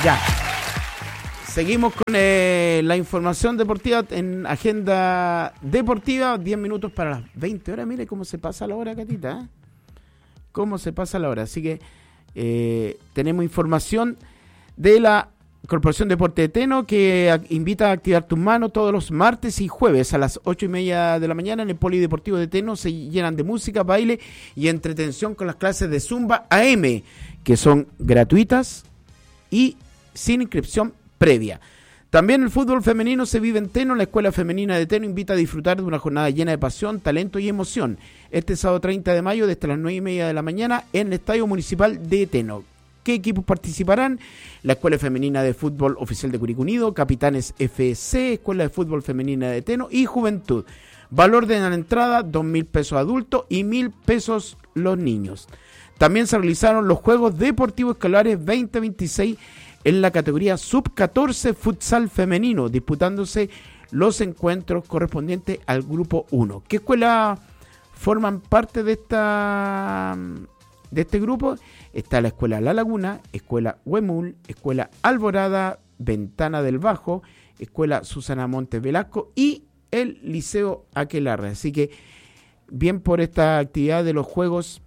Ya. Seguimos con la información deportiva en Agenda Deportiva. 10 minutos para las 20 horas. Mire cómo se pasa la hora, Catita, ¿eh? Cómo se pasa la hora. Así que tenemos información de la Corporación Deporte de Teno, que invita a activar tus manos todos los martes y jueves a las 8:30 de la mañana en el Polideportivo de Teno. Se llenan de música, baile y entretención con las clases de Zumba AM, que son gratuitas y sin inscripción previa. También el fútbol femenino se vive en Teno. La Escuela Femenina de Teno invita a disfrutar de una jornada llena de pasión, talento y emoción este sábado 30 de mayo desde las 9:30 de la mañana en el Estadio Municipal de Teno. ¿Qué equipos participarán? La Escuela Femenina de Fútbol Oficial de Curicó Unido, Capitanes FC, Escuela de Fútbol Femenina de Teno y Juventud. Valor de la entrada, 2.000 pesos adultos y 1.000 pesos los niños. También se realizaron los Juegos Deportivos Escolares 2026 en la categoría Sub-14 Futsal Femenino, disputándose los encuentros correspondientes al Grupo 1. ¿Qué escuelas forman parte de este grupo? Está la Escuela La Laguna, Escuela Huemul, Escuela Alborada, Ventana del Bajo, Escuela Susana Montes Velasco y el Liceo Aquelarre. Así que bien por esta actividad de los Juegos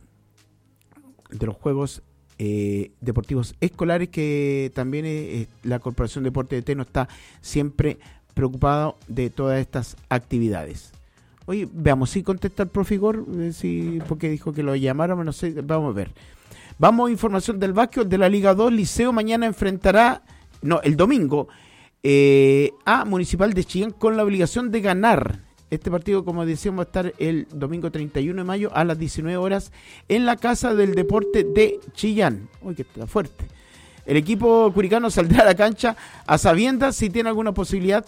deportivos escolares, que también la Corporación Deporte de Teno está siempre preocupado de todas estas actividades. Oye, veamos si contesta el profe Igor, porque dijo que lo llamaron, no sé, vamos a ver. Vamos a información del básquet de la Liga 2. Liceo mañana enfrentará, el domingo, a Municipal de Chillán con la obligación de ganar. Este partido, como decíamos, va a estar el domingo 31 de mayo a las 19 horas en la Casa del Deporte de Chillán. Uy, que está fuerte. El equipo curicano saldrá a la cancha a sabiendas si tiene alguna posibilidad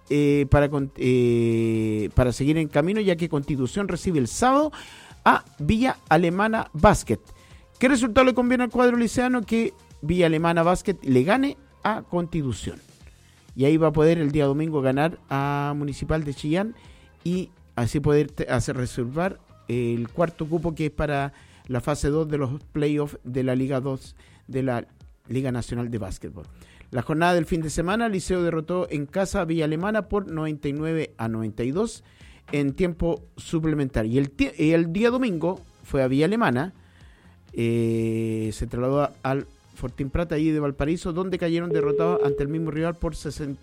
para seguir en camino, ya que Constitución recibe el sábado a Villa Alemana Basket. ¿Qué resultado le conviene al cuadro liceano? Que Villa Alemana Basket le gane a Constitución. Y ahí va a poder el día domingo ganar a Municipal de Chillán y así poder hacer reservar el cuarto cupo, que es para la fase 2 de los playoffs de la Liga 2 de la Liga Nacional de Básquetbol. La jornada del fin de semana, Liceo derrotó en casa a Villa Alemana por 99-92 en tiempo suplementario. Y el día domingo fue a Villa Alemana, se trasladó al Fortín Prata allí de Valparaíso, donde cayeron derrotados ante el mismo rival por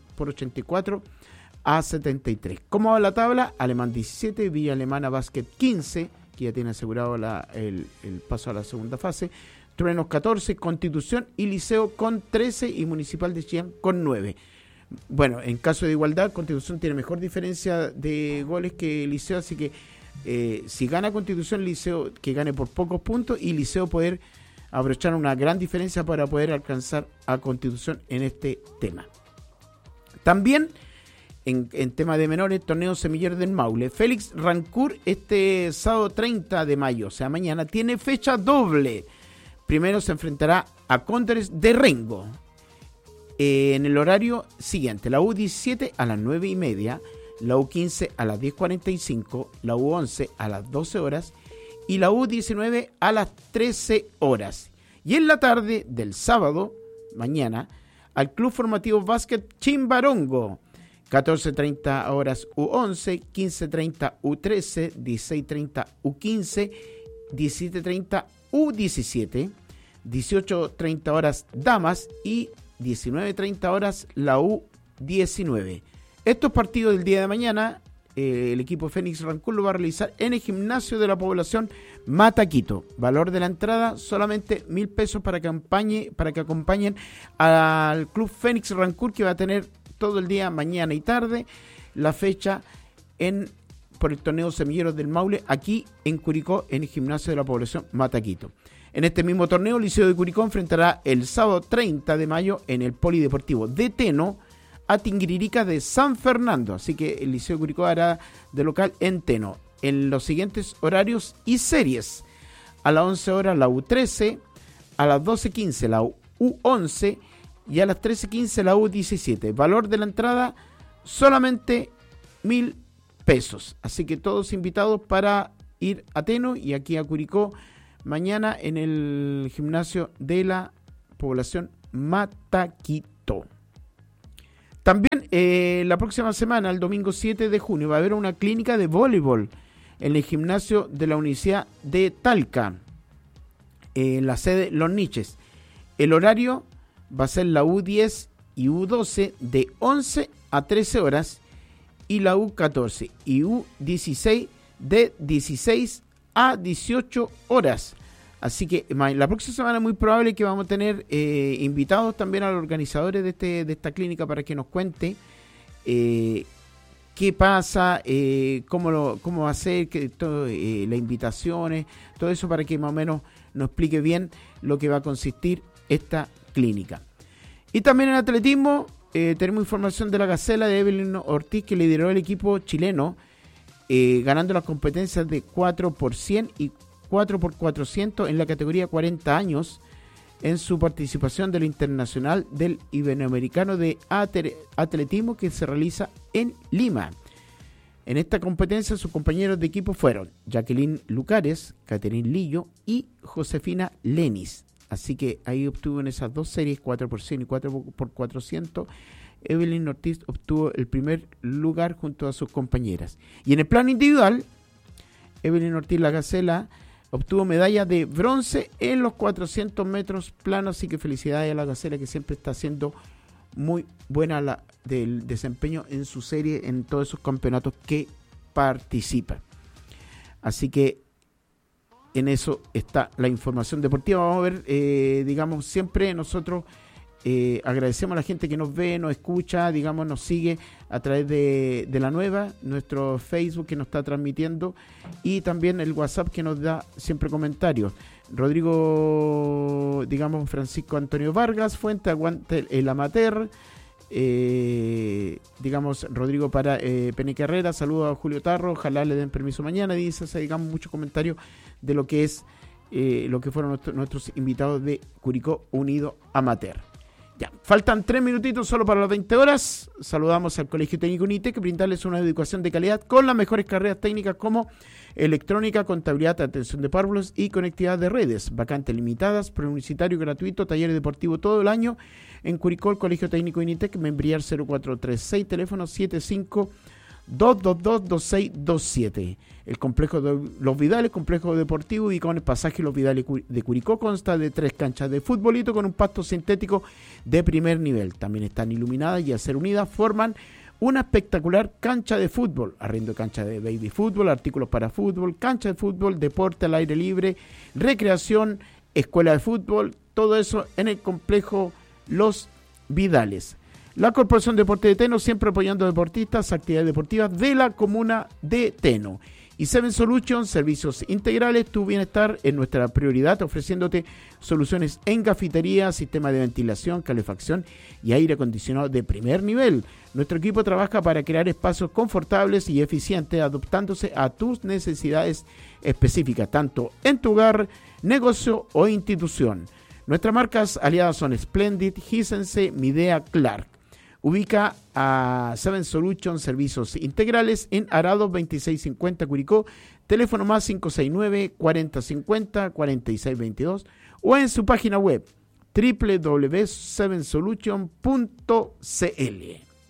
84-73. ¿Cómo va la tabla? Alemán 17, Villa Alemana Basket 15, que ya tiene asegurado el paso a la segunda fase. Truenos 14, Constitución y Liceo con 13 y Municipal de Chillán con 9. Bueno, en caso de igualdad, Constitución tiene mejor diferencia de goles que Liceo, así que si gana Constitución, Liceo que gane por pocos puntos y Liceo poder abrochar una gran diferencia para poder alcanzar a Constitución en este tema. También en tema de menores, torneo Semillero del Maule. Félix Rancur este sábado 30 de mayo, o sea mañana, tiene fecha doble. Primero se enfrentará a Cóndores de Rengo en el horario siguiente: la U17 a las 9:30, la U15 a las 10:45, la U11 a las 12 horas y la U19 a las 13 horas. Y en la tarde del sábado, mañana, al Club Formativo Básquet Chimbarongo, 14:30 horas U11, 15:30 U13, 16:30 U15, 17:30 U17, 18:30 horas Damas y 19:30 horas la U19. Estos partidos del día de mañana, el equipo Fénix Rancur lo va a realizar en el gimnasio de la población Mataquito. Valor de la entrada solamente 1.000 pesos para que acompañen al Club Fénix Rancur, que va a tener todo el día, mañana y tarde, la fecha por el torneo Semilleros del Maule, aquí en Curicó, en el gimnasio de la población Mataquito. En este mismo torneo, Liceo de Curicó enfrentará el sábado 30 de mayo en el Polideportivo de Teno a Tinguiririca de San Fernando. Así que el Liceo de Curicó hará de local en Teno. En los siguientes horarios y series: a las 11 horas la U13, a las 12:15 la U11 y a las 13:15 la U17. Valor de la entrada solamente 1.000 pesos. Así que todos invitados para ir a Teno y aquí a Curicó mañana en el gimnasio de la población Mataquito. También la próxima semana, el domingo 7 de junio, va a haber una clínica de voleibol en el gimnasio de la Universidad de Talca, en la sede Los Niches. El horario va a ser la U10 y U12 de 11 a 13 horas y la U14 y U16 de 16 a 18 horas. Así que la próxima semana es muy probable que vamos a tener invitados también a los organizadores de esta clínica para que nos cuente qué pasa, cómo va a ser, las invitaciones, todo eso para que más o menos nos explique bien lo que va a consistir esta clínica. Y también en atletismo tenemos información de la Gacela de Evelyn Ortiz, que lideró el equipo chileno, ganando las competencias de 4x100 y 4x400 en la categoría 40 años en su participación del Internacional del Iberoamericano de Atletismo que se realiza en Lima. En esta competencia sus compañeros de equipo fueron Jacqueline Lucares, Caterín Lillo y Josefina Lenis. Así que ahí obtuvo en esas dos series, 4x100 y 4x400, Evelyn Ortiz obtuvo el primer lugar junto a sus compañeras. Y en el plano individual, Evelyn Ortiz La Gacela obtuvo medalla de bronce en los 400 metros planos, así que felicidades a la Gacela, que siempre está haciendo muy buena del desempeño en su serie, en todos esos campeonatos que participa. Así que en eso está la información deportiva. Vamos a ver, digamos, siempre nosotros agradecemos a la gente que nos ve, nos escucha, digamos, nos sigue a través de la nueva, nuestro Facebook que nos está transmitiendo y también el WhatsApp que nos da siempre comentarios. Rodrigo, digamos, Francisco Antonio Vargas, Fuente, aguante el amateur. Digamos, Rodrigo para Peneque Herrera, saludos a Julio Tarro, ojalá le den permiso mañana, dice, digamos, muchos comentarios de lo que es lo que fueron nuestros invitados de Curicó Unido Amateur. Ya, faltan 3 minutitos solo para las 20 horas. Saludamos al Colegio Técnico UNITEC, que brindarles una educación de calidad con las mejores carreras técnicas como electrónica, contabilidad, atención de párvulos y conectividad de redes. Vacantes limitadas, preuniversitario gratuito, taller deportivo todo el año. En Curicó, el Colegio Técnico UNITEC, Membrillar 0436, teléfono 75-222-2627. El complejo de Los Vidales, complejo deportivo y con el pasaje Los Vidales de Curicó, consta de 3 canchas de futbolito con un pasto sintético de primer nivel. También están iluminadas y al ser unidas forman una espectacular cancha de fútbol, arriendo de cancha de baby fútbol, artículos para fútbol, cancha de fútbol, deporte al aire libre, recreación, escuela de fútbol, todo eso en el complejo Los Vidales. La Corporación de Deporte de Teno, siempre apoyando a deportistas, actividades deportivas de la comuna de Teno. Y Seven Solutions, servicios integrales, tu bienestar es nuestra prioridad, ofreciéndote soluciones en cafetería, sistema de ventilación, calefacción y aire acondicionado de primer nivel. Nuestro equipo trabaja para crear espacios confortables y eficientes, adaptándose a tus necesidades específicas, tanto en tu hogar, negocio o institución. Nuestras marcas aliadas son Splendid, Hisense, Midea, Clark. Ubica a Seven Solutions Servicios Integrales en Arado 2650 Curicó, teléfono más 569-4050-4622 o en su página web www.sevensolution.cl.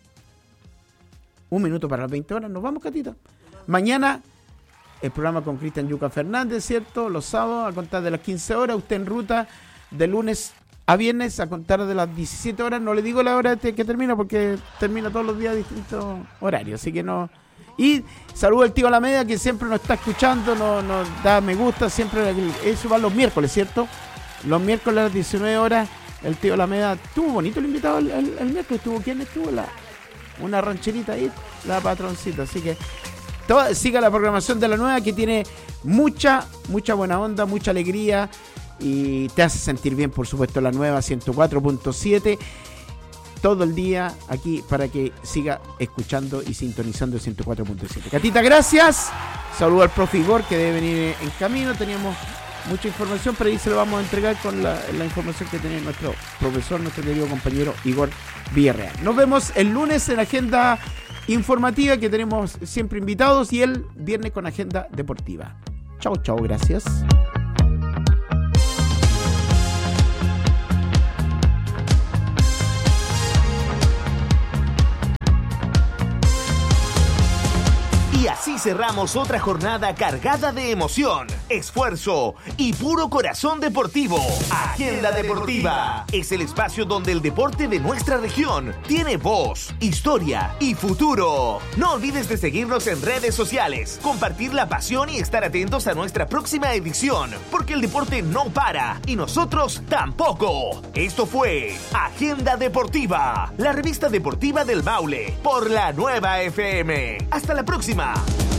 Un minuto para las 20 horas, nos vamos, Catita. Mañana el programa con Cristian Yuca Fernández, ¿cierto? Los sábados a contar de las 15 horas, usted en ruta de lunes a viernes a contar de las 17 horas. No le digo la hora que termina porque termina todos los días a distintos horarios, así que no. Y saludo al tío Alameda, que siempre nos está escuchando, nos da me gusta, siempre. Eso va los miércoles, ¿cierto? Los miércoles a las 19 horas el tío Alameda. Estuvo bonito el invitado el miércoles. ¿Quién estuvo? Una rancherita ahí, la patroncita. Así que siga la programación de la nueva, que tiene mucha buena onda, mucha alegría. Y te hace sentir bien, por supuesto, la nueva 104.7 todo el día aquí para que siga escuchando y sintonizando el 104.7. Catita, gracias. Saludo al profe Igor, que debe venir en camino. Teníamos mucha información, pero ahí se lo vamos a entregar con la información que tenía nuestro profesor, nuestro querido compañero Igor Villarreal. Nos vemos el lunes en la agenda informativa, que tenemos siempre invitados, y el viernes con agenda deportiva. Chao, gracias. Así cerramos otra jornada cargada de emoción, esfuerzo y puro corazón deportivo. Agenda Deportiva es el espacio donde el deporte de nuestra región tiene voz, historia y futuro. No olvides de seguirnos en redes sociales, compartir la pasión y estar atentos a nuestra próxima edición, porque el deporte no para y nosotros tampoco. Esto fue Agenda Deportiva, la revista deportiva del Maule, por la Nueva FM. Hasta la próxima.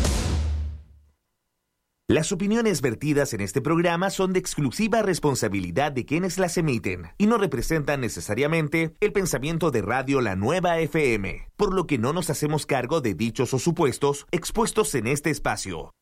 Las opiniones vertidas en este programa son de exclusiva responsabilidad de quienes las emiten y no representan necesariamente el pensamiento de Radio La Nueva FM, por lo que no nos hacemos cargo de dichos o supuestos expuestos en este espacio.